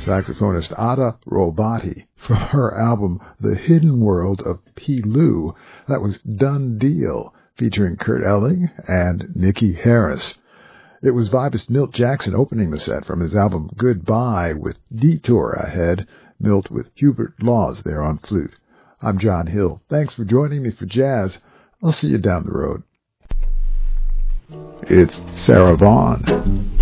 saxophonist Ada Robati for her album The Hidden World of P. Lou. That was Done Deal, featuring Kurt Elling and Nikki Harris. It was vibist Milt Jackson opening the set from his album Goodbye with Detour ahead, Milt with Hubert Laws there on flute. I'm John Hill. Thanks for joining me for jazz. I'll see you down the road. It's Sarah Vaughan.